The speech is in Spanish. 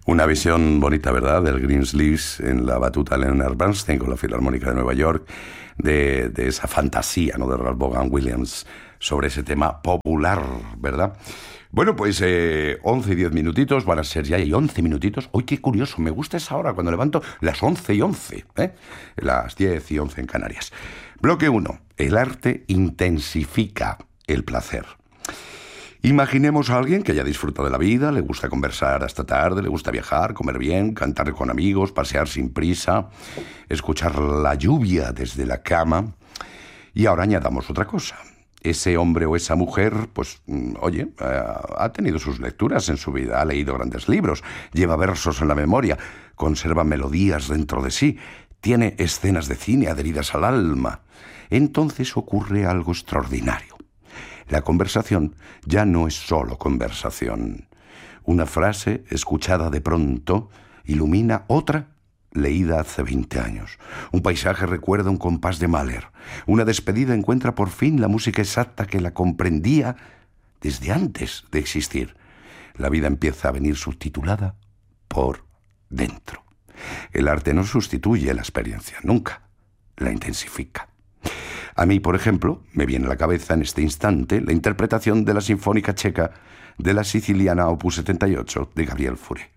Una visión bonita, ¿verdad?, del Greensleeves en la batuta Leonard Bernstein con la Filarmónica de Nueva York, de esa fantasía, ¿no?, de Ralph Vaughan Williams sobre ese tema popular, ¿verdad? Bueno, pues 11 y 10 minutitos, van a ser ya y 11 minutitos. ¡Uy, qué curioso! Me gusta esa hora cuando levanto las 11 y 11, las 10 y 11 en Canarias. Bloque 1. El arte intensifica el placer. Imaginemos a alguien que ya disfruta de la vida, le gusta conversar hasta tarde, le gusta viajar, comer bien, cantar con amigos, pasear sin prisa, escuchar la lluvia desde la cama. Y ahora añadamos otra cosa. Ese hombre o esa mujer, pues, ha tenido sus lecturas en su vida, ha leído grandes libros, lleva versos en la memoria, conserva melodías dentro de sí, tiene escenas de cine adheridas al alma. Entonces ocurre algo extraordinario. La conversación ya no es solo conversación. Una frase escuchada de pronto ilumina otra leída hace 20 años. Un paisaje recuerda un compás de Mahler. Una despedida encuentra por fin la música exacta que la comprendía desde antes de existir. La vida empieza a venir subtitulada por dentro. El arte no sustituye la experiencia, nunca. La intensifica. A mí, por ejemplo, me viene a la cabeza en este instante la interpretación de la Sinfónica Checa de la Siciliana Opus 78 de Gabriel Fauré.